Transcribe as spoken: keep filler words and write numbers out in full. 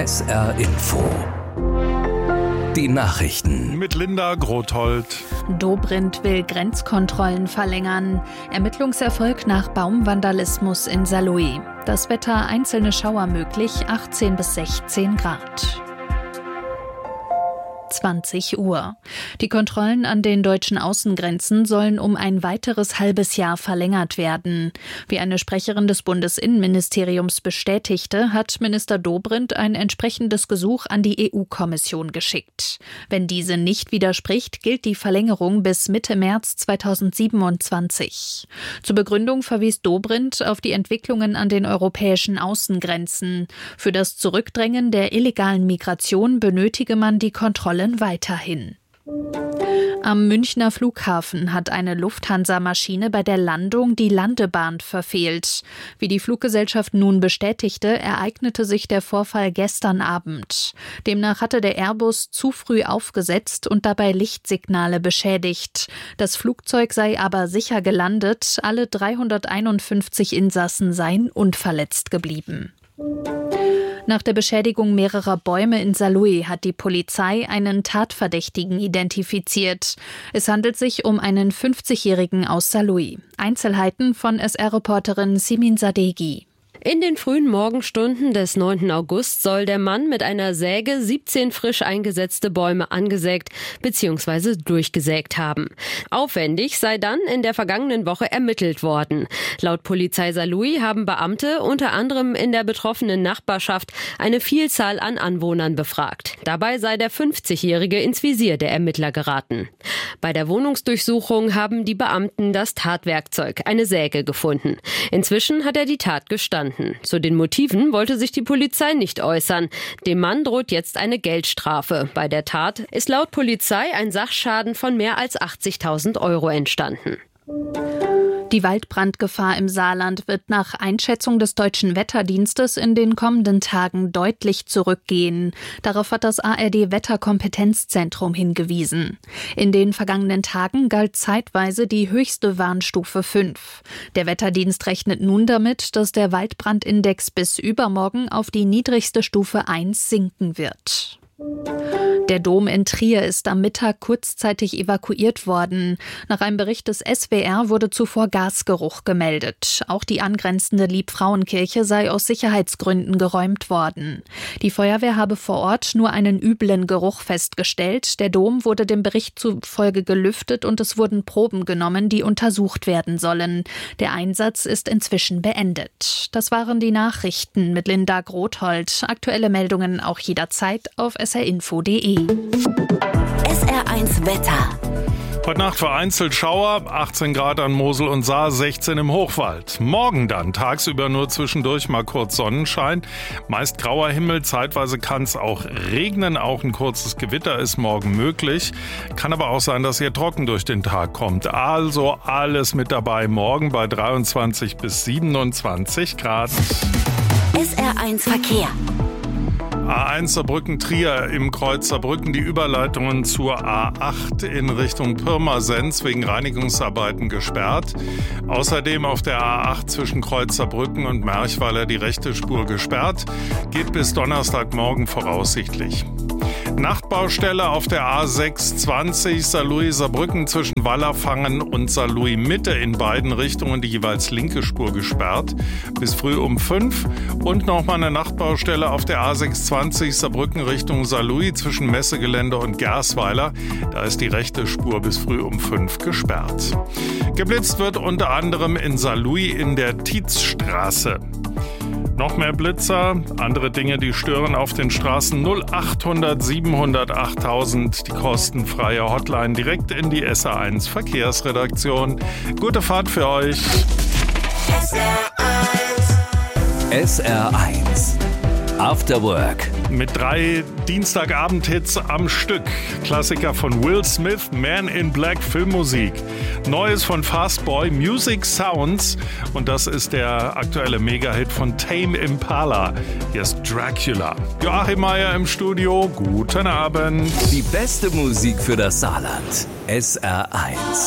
S R Info. Die Nachrichten. Mit Linda Grothold. Dobrindt will Grenzkontrollen verlängern. Ermittlungserfolg nach Baumvandalismus in Saarlouis. Das Wetter, einzelne Schauer möglich, achtzehn bis sechzehn Grad. zwanzig Uhr. Die Kontrollen an den deutschen Außengrenzen sollen um ein weiteres halbes Jahr verlängert werden. Wie eine Sprecherin des Bundesinnenministeriums bestätigte, hat Minister Dobrindt ein entsprechendes Gesuch an die E U-Kommission geschickt. Wenn diese nicht widerspricht, gilt die Verlängerung bis Mitte März zweitausendsiebenundzwanzig. Zur Begründung verwies Dobrindt auf die Entwicklungen an den europäischen Außengrenzen. Für das Zurückdrängen der illegalen Migration benötige man die Kontrolle weiterhin. Am Münchner Flughafen hat eine Lufthansa-Maschine bei der Landung die Landebahn verfehlt. Wie die Fluggesellschaft nun bestätigte, ereignete sich der Vorfall gestern Abend. Demnach hatte der Airbus zu früh aufgesetzt und dabei Lichtsignale beschädigt. Das Flugzeug sei aber sicher gelandet, alle dreihunderteinundfünfzig Insassen seien unverletzt geblieben. Nach der Beschädigung mehrerer Bäume in Saarlouis hat die Polizei einen Tatverdächtigen identifiziert. Es handelt sich um einen fünfzigjährigen aus Saarlouis. Einzelheiten von S R-Reporterin Simin Sadeghi. In den frühen Morgenstunden des neunten August soll der Mann mit einer Säge siebzehn frisch eingesetzte Bäume angesägt bzw. durchgesägt haben. Aufwendig sei dann in der vergangenen Woche ermittelt worden. Laut Polizei Saarlouis haben Beamte unter anderem in der betroffenen Nachbarschaft eine Vielzahl an Anwohnern befragt. Dabei sei der fünfzigjährige ins Visier der Ermittler geraten. Bei der Wohnungsdurchsuchung haben die Beamten das Tatwerkzeug, eine Säge, gefunden. Inzwischen hat er die Tat gestanden. Zu den Motiven wollte sich die Polizei nicht äußern. Dem Mann droht jetzt eine Geldstrafe. Bei der Tat ist laut Polizei ein Sachschaden von mehr als achtzigtausend Euro entstanden. Die Waldbrandgefahr im Saarland wird nach Einschätzung des Deutschen Wetterdienstes in den kommenden Tagen deutlich zurückgehen. Darauf hat das A R D-Wetterkompetenzzentrum hingewiesen. In den vergangenen Tagen galt zeitweise die höchste Warnstufe fünf. Der Wetterdienst rechnet nun damit, dass der Waldbrandindex bis übermorgen auf die niedrigste Stufe eins sinken wird. Der Dom in Trier ist am Mittag kurzzeitig evakuiert worden. Nach einem Bericht des S W R wurde zuvor Gasgeruch gemeldet. Auch die angrenzende Liebfrauenkirche sei aus Sicherheitsgründen geräumt worden. Die Feuerwehr habe vor Ort nur einen üblen Geruch festgestellt. Der Dom wurde dem Bericht zufolge gelüftet und es wurden Proben genommen, die untersucht werden sollen. Der Einsatz ist inzwischen beendet. Das waren die Nachrichten mit Linda Grothold. Aktuelle Meldungen auch jederzeit auf s r info punkt d e. S R eins Wetter. Heute Nacht vereinzelt Schauer, achtzehn Grad an Mosel und Saar, sechzehn im Hochwald. Morgen dann tagsüber nur zwischendurch mal kurz Sonnenschein. Meist grauer Himmel, zeitweise kann es auch regnen. Auch ein kurzes Gewitter ist morgen möglich. Kann aber auch sein, dass ihr trocken durch den Tag kommt. Also alles mit dabei morgen bei dreiundzwanzig bis siebenundzwanzig Grad. S R eins Verkehr. A eins Saarbrücken-Trier im Kreuz Saarbrücken, die Überleitungen zur A acht in Richtung Pirmasens wegen Reinigungsarbeiten gesperrt. Außerdem auf der A acht zwischen Kreuz Saarbrücken und Merchweiler die rechte Spur gesperrt. Geht bis Donnerstagmorgen voraussichtlich. Nachtbaustelle auf der A sechshundertzwanzig Saarlouis-Saarbrücken zwischen Wallerfangen und Saarlouis-Mitte in beiden Richtungen die jeweils linke Spur gesperrt bis früh um fünf. Und nochmal eine Nachtbaustelle auf der A sechshundertzwanzig Saarbrücken Richtung Saarlouis zwischen Messegelände und Gersweiler. Da ist die rechte Spur bis früh um fünf gesperrt. Geblitzt wird unter anderem in Saarlouis in der Tietzstraße. Noch mehr Blitzer, andere Dinge, die stören auf den Straßen. null achthundert siebenhundert achttausend, die kostenfreie Hotline direkt in die S R eins Verkehrsredaktion. Gute Fahrt für euch. S R eins. S R eins. After Work. Mit drei Dienstagabend-Hits am Stück. Klassiker von Will Smith, Man in Black, Filmmusik. Neues von Fastboy, Music Sounds. Und das ist der aktuelle Mega-Hit von Tame Impala. Hier ist Dracula. Joachim Meier im Studio. Guten Abend. Die beste Musik für das Saarland. S R eins.